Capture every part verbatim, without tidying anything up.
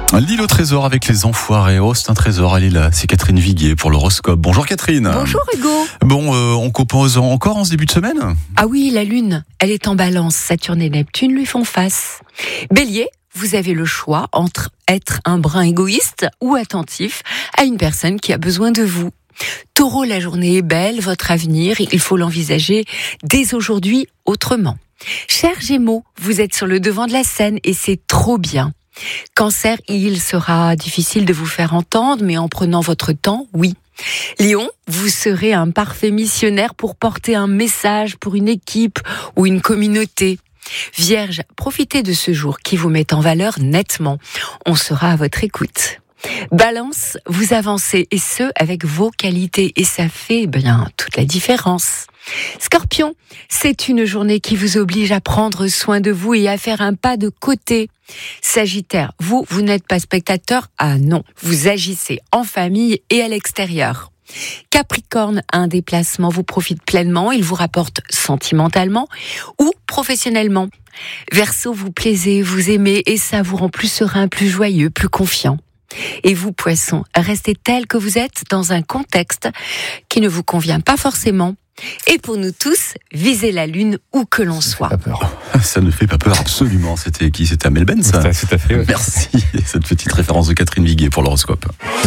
L'île au trésor avec les enfoirés. Oh, c'est un trésor à Lille. C'est Catherine Viguier pour l'horoscope. Bonjour Catherine. Bonjour Hugo. Bon, euh, on compose encore en ce début de semaine ? Ah oui, la Lune, elle est en balance. Saturne et Neptune lui font face. Bélier, vous avez le choix entre être un brin égoïste ou attentif à une personne qui a besoin de vous. Taureau, la journée est belle, votre avenir, il faut l'envisager dès aujourd'hui autrement. Cher Gémeaux, vous êtes sur le devant de la scène et c'est trop bien. Cancer, il sera difficile de vous faire entendre, mais en prenant votre temps, oui. Lion, vous serez un parfait missionnaire pour porter un message pour une équipe ou une communauté. Vierge, profitez de ce jour qui vous met en valeur nettement. On sera à votre écoute. Balance, vous avancez et ce, avec vos qualités et ça fait bien toute la différence. Scorpion, c'est une journée qui vous oblige à prendre soin de vous et à faire un pas de côté. Sagittaire, vous, vous n'êtes pas spectateur, ah non, vous agissez en famille et à l'extérieur. Capricorne, un déplacement vous profite pleinement, il vous rapporte sentimentalement ou professionnellement. Verseau, vous plaisez, vous aimez et ça vous rend plus serein, plus joyeux, plus confiant. Et vous, Poissons, restez tel que vous êtes dans un contexte qui ne vous convient pas forcément. Et pour nous tous, visez la Lune où que l'on soit. Ça ne fait pas peur. Ça ne fait pas peur, absolument. C'était qui ? C'était Amel Ben, ça ? Tout à fait. Ouais. Merci. Cette petite référence de Catherine Viguier pour l'horoscope.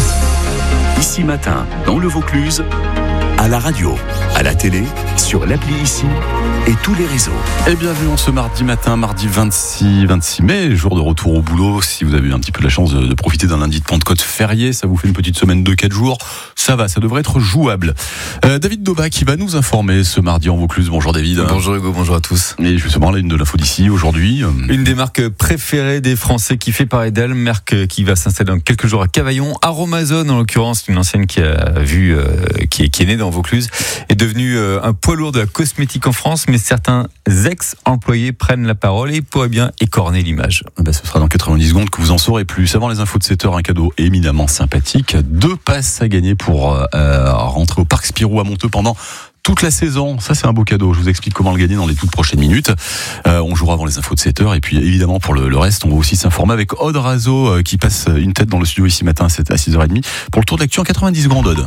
Ici Matin, dans le Vaucluse, à la radio, à la télé, sur l'appli Ici et tous les réseaux. Et bienvenue en ce mardi matin, mardi vingt-six mai, jour de retour au boulot. Si vous avez eu un petit peu la chance de, de profiter d'un lundi de Pentecôte férié, ça vous fait une petite semaine de quatre jours. Ça va, ça devrait être jouable. Euh, David Daubach qui va nous informer ce mardi en Vaucluse. Bonjour David. Bonjour Hugo, bonjour à tous. Et justement, la une de l'info d'ici aujourd'hui. Une des marques préférées des Français qui fait parler d'elle, marque qui va s'installer dans quelques jours à Cavaillon. Aromazone, en l'occurrence, une ancienne qui a vu, euh, qui, est, qui est née dans Vaucluse, est devenue euh, un poids lourd de la cosmétique en France, mais certains ex-employés prennent la parole et ils pourraient bien écorner l'image. Ben, ce sera dans quatre-vingt-dix secondes que vous en saurez plus. Avant les infos de sept heures, un cadeau éminemment sympathique. Deux passes à gagner pour euh, rentrer au Parc Spirou à Monteux pendant toute la saison. Ça, c'est un beau cadeau. Je vous explique comment le gagner dans les toutes prochaines minutes. Euh, on jouera avant les infos de sept heures. Et puis, évidemment, pour le, le reste, on va aussi s'informer avec Aude Razo, euh, qui passe une tête dans le studio ici matin à six heures trente pour le tour de l'actu en quatre-vingt-dix secondes, Aude.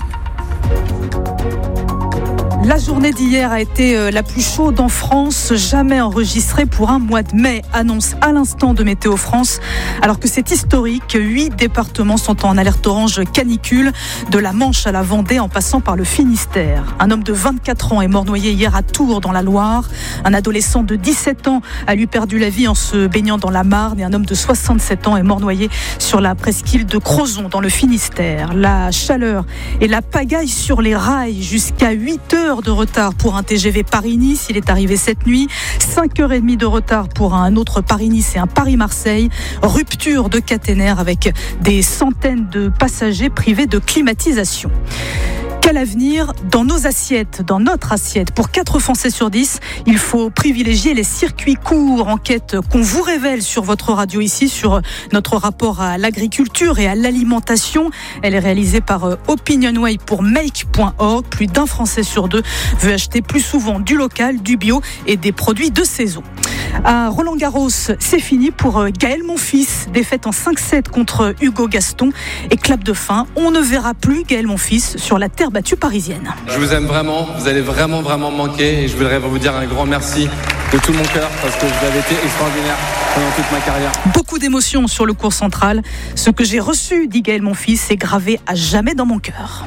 La journée d'hier a été la plus chaude en France, jamais enregistrée pour un mois de mai, annonce à l'instant de Météo France. Alors que c'est historique, huit départements sont en alerte orange canicule, de la Manche à la Vendée en passant par le Finistère. Un homme de vingt-quatre ans est mort noyé hier à Tours dans la Loire. Un adolescent de dix-sept ans a lui perdu la vie en se baignant dans la Marne et un homme de soixante-sept ans est mort noyé sur la presqu'île de Crozon dans le Finistère. La chaleur et la pagaille sur les rails jusqu'à huit heures de retard pour un T G V Paris-Nice, il est arrivé cette nuit, cinq heures trente de retard pour un autre Paris-Nice et un Paris-Marseille, rupture de caténaire avec des centaines de passagers privés de climatisation. Quel avenir dans nos assiettes, dans notre assiette ? Pour quatre Français sur dix, il faut privilégier les circuits courts. Enquête qu'on vous révèle sur votre radio ici, sur notre rapport à l'agriculture et à l'alimentation. Elle est réalisée par Opinionway pour make point org. Plus d'un Français sur deux veut acheter plus souvent du local, du bio et des produits de saison. À Roland-Garros, c'est fini pour Gaël Monfils. Défaite en cinq sept contre Hugo Gaston. Et clap de fin, on ne verra plus Gaël Monfils sur la terre battue parisienne. Je vous aime vraiment, vous allez vraiment vraiment me manquer et je voudrais vous dire un grand merci de tout mon cœur parce que vous avez été extraordinaire pendant toute ma carrière. Beaucoup d'émotions sur le court central. Ce que j'ai reçu, dit Gaël Monfils, est gravé à jamais dans mon cœur.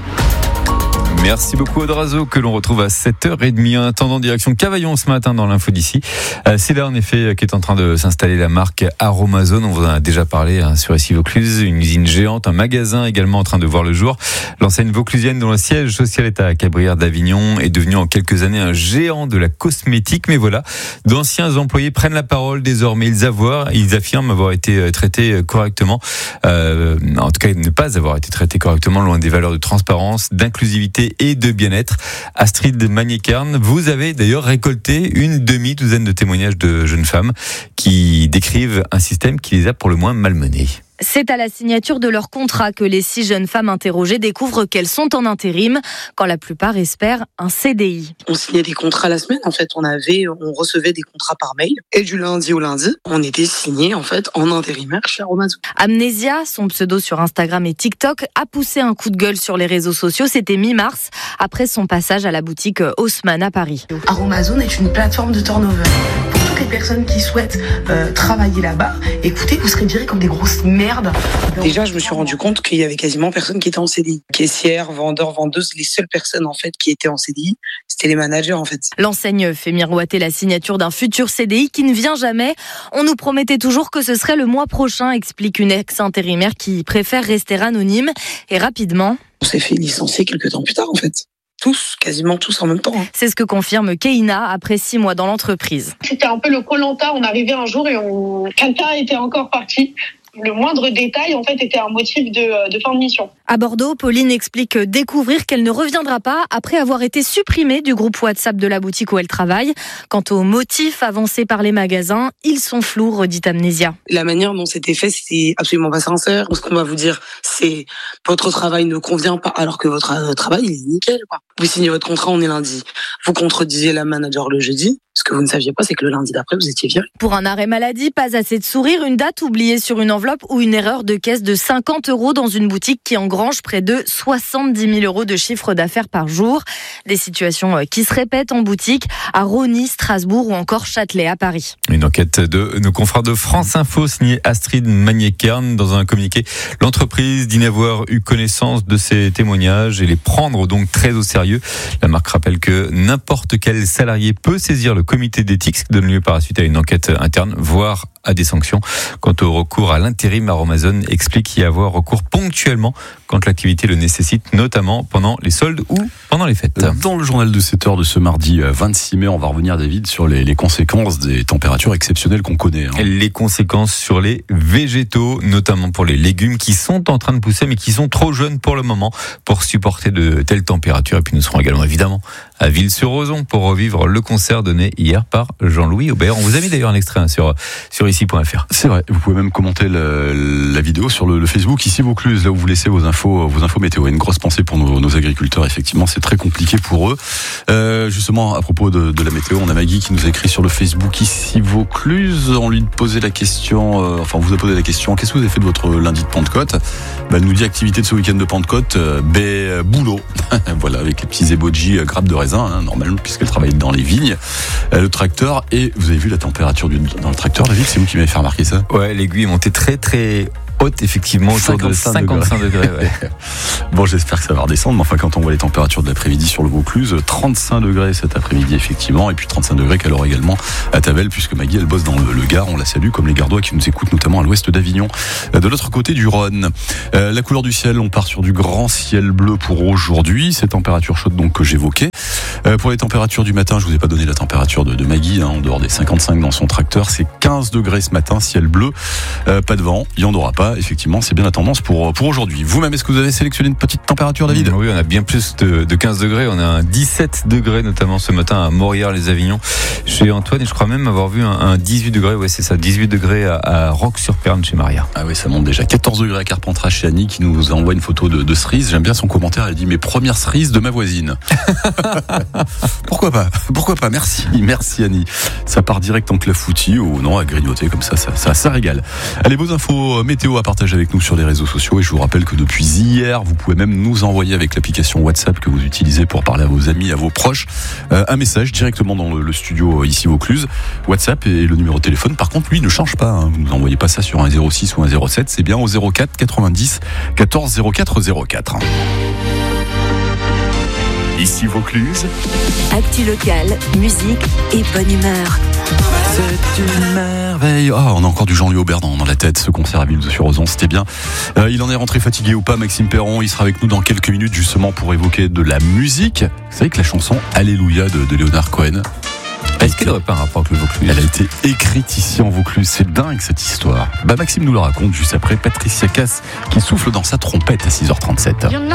Merci beaucoup Aude Razo, que l'on retrouve à sept heures trente. En attendant, direction Cavaillon ce matin dans l'info d'ici. C'est là en effet qu'est en train de s'installer la marque Aromazone. On vous en a déjà parlé hein, sur ici Vaucluse. Une usine géante, un magasin également en train de voir le jour. L'enseigne vauclusienne dont le siège social est à Cabrières d'Avignon est devenue en quelques années un géant de la cosmétique. Mais voilà, d'anciens employés prennent la parole désormais. Ils, avoir, ils affirment avoir été traités correctement. Euh, en tout cas, ne pas avoir été traités correctement, loin des valeurs de transparence, d'inclusivité et de bien-être. Astrid Magnécarn, vous avez d'ailleurs récolté une demi-douzaine de témoignages de jeunes femmes qui décrivent un système qui les a pour le moins malmenés. C'est à la signature de leur contrat que les six jeunes femmes interrogées découvrent qu'elles sont en intérim, quand la plupart espèrent un C D I. On signait des contrats la semaine, en fait, on avait, on recevait des contrats par mail, et du lundi au lundi, on était signés, en fait, en intérimaire chez Aromazone. Amnésia, son pseudo sur Instagram et TikTok, a poussé un coup de gueule sur les réseaux sociaux, c'était mi-mars, après son passage à la boutique Haussmann à Paris. Aromazone est une plateforme de turnover. Pour toutes les personnes qui souhaitent euh, travailler là-bas, écoutez, vous serez virés comme des grosses merdes. Déjà, je me suis rendu compte qu'il y avait quasiment personne qui était en C D I. Caissières, vendeurs, vendeuses, les seules personnes en fait qui étaient en C D I, c'était les managers en fait. L'enseigne fait miroiter la signature d'un futur C D I qui ne vient jamais. On nous promettait toujours que ce serait le mois prochain, explique une ex-intérimaire qui préfère rester anonyme. Et rapidement, on s'est fait licencier quelques temps plus tard en fait. Tous, quasiment tous en même temps. Hein. C'est ce que confirme Keïna après six mois dans l'entreprise. C'était un peu le Koh-Lanta, on arrivait un jour et on... quelqu'un était encore parti. Le moindre détail, en fait, était un motif de, de fin de mission. À Bordeaux, Pauline explique découvrir qu'elle ne reviendra pas après avoir été supprimée du groupe WhatsApp de la boutique où elle travaille. Quant aux motifs avancés par les magasins, ils sont flous, redit Amnésia. La manière dont c'était fait, c'est absolument pas sincère. Ce qu'on va vous dire, c'est votre travail ne convient pas, alors que votre travail, il est nickel, quoi. Vous signez votre contrat, on est lundi. Vous contredisez la manager le jeudi. Ce que vous ne saviez pas, c'est que le lundi d'après, vous étiez viré. Pour un arrêt maladie, pas assez de sourire, une date oubliée sur une enveloppe ou une erreur de caisse de cinquante euros dans une boutique qui engrange près de soixante-dix mille euros de chiffre d'affaires par jour. Des situations qui se répètent en boutique à Rosny, Strasbourg ou encore Châtelet à Paris. Une enquête de nos confrères de France Info signée Astrid Magnier-Kern. Dans un communiqué, l'entreprise dit n'avoir eu connaissance de ces témoignages et les prendre donc très au sérieux. La marque rappelle que n'importe quel salarié peut saisir le comité d'éthique, ce qui donne lieu par la suite à une enquête interne, voire à des sanctions. Quant au recours à l'intérim, Aromazone explique y avoir recours ponctuellement quand l'activité le nécessite, notamment pendant les soldes ou pendant les fêtes. Dans le journal de sept heures de ce mardi vingt-six mai, on va revenir, David, sur les, les conséquences des températures exceptionnelles qu'on connaît. Hein. Les conséquences sur les végétaux, notamment pour les légumes qui sont en train de pousser, mais qui sont trop jeunes pour le moment pour supporter de telles températures. Et puis nous serons également évidemment à Ville-sur-Ozon pour revivre le concert donné hier par Jean-Louis Aubert. On vous a mis d'ailleurs un extrait hein, sur, sur ici point f r. C'est vrai, vous pouvez même commenter le, la vidéo sur le, le Facebook Ici Vaucluse, là où vous laissez vos infos, vos infos météo. Une grosse pensée pour nos, nos agriculteurs, effectivement, c'est très compliqué pour eux. Euh, justement, à propos de, de la météo, on a Maggie qui nous a écrit sur le Facebook Ici Vaucluse. On lui posait la question, euh, enfin on vous a posé la question, qu'est-ce que vous avez fait de votre lundi de Pentecôte? Bah, elle nous dit activité de ce week-end de Pentecôte, euh, ben, boulot. Voilà, avec les petits emojis euh, grappes de raisin, hein, normalement, puisqu'elle travaille dans les vignes. Euh, le tracteur, et vous avez vu la température du, dans le tracteur, David, c'est vous qui m'avez fait remarquer ça? Ouais, l'aiguille est montée très très haute, effectivement, autour de cinquante-cinq degrés. Ouais. Bon, j'espère que ça va redescendre, mais enfin, quand on voit les températures de l'après-midi sur le Vaucluse, trente-cinq degrés cet après-midi, effectivement, et puis trente-cinq degrés qu'elle aura également à Tavel, puisque Maggie, elle bosse dans le, le Gard, on la salue, comme les Gardois qui nous écoutent, notamment à l'ouest d'Avignon. De l'autre côté du Rhône, euh, la couleur du ciel, on part sur du grand ciel bleu pour aujourd'hui, ces températures chaudes donc que j'évoquais. Euh, pour les températures du matin, je vous ai pas donné la température de, de Maggie, hein, en dehors des cinquante-cinq dans son tracteur, c'est quinze degrés ce matin, ciel bleu, euh, pas de vent, il n'y en aura pas. Effectivement, c'est bien la tendance pour, pour aujourd'hui. Vous-même, est-ce que vous avez sélectionné une petite température, David? Oui, on a bien plus de, de quinze degrés. On a un dix-sept degrés, notamment ce matin à Morières-les-Avignons, chez Antoine. Et je crois même avoir vu un, un dix-huit degrés. Ouais, c'est ça, dix-huit degrés à, à Roques-sur-Perne, chez Maria. Ah oui, ça monte déjà. quatorze degrés à Carpentras, chez Annie, qui nous envoie une photo de, de cerises. J'aime bien son commentaire. Elle dit, mes premières cerises de ma voisine. Pourquoi pas? Pourquoi pas? Merci. Merci, Annie. Ça part direct en clafoutis ou non, à grignoter comme ça, ça, ça, ça régale. Allez, vos infos météo à partager avec nous sur les réseaux sociaux, et je vous rappelle que depuis hier, vous pouvez même nous envoyer avec l'application WhatsApp que vous utilisez pour parler à vos amis, à vos proches, euh, un message directement dans le, le studio ici Vaucluse. WhatsApp et le numéro de téléphone, par contre, lui ne change pas, hein. Vous n'envoyez pas ça sur un zéro six ou un zéro sept, c'est bien au zéro quatre quatre-vingt-dix quatorze zéro quatre zéro quatre. Ici Vaucluse. Actu locale, musique et bonne humeur. C'est une merveille. Oh, on a encore du Jean-Louis Aubert dans, dans la tête. Ce concert à Ville-sur-Ozon, c'était bien. Euh, il en est rentré fatigué ou pas, Maxime Perron. Il sera avec nous dans quelques minutes justement pour évoquer de la musique. Vous savez que la chanson Alléluia de, de Leonard Cohen, est-ce qu'elle n'aurait pas un rapport avec le Vaucluse? Elle a été écrite ici en Vaucluse. C'est dingue cette histoire. Bah, Maxime nous le raconte juste après. Patricia Cass qui souffle dans sa trompette à six heures trente-sept.